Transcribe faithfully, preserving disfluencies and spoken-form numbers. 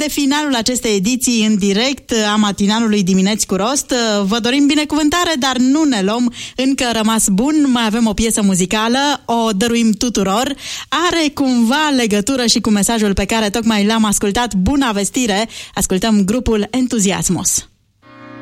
de finalul acestei ediții în direct a matinalului Dimineți cu Rost. Vă dorim binecuvântare, dar nu ne luăm, încă rămas bun, mai avem o piesă muzicală, o dăruim tuturor. Are cumva legătură și cu mesajul pe care tocmai l-am ascultat. Bună vestire! Ascultăm grupul Entuziasmos.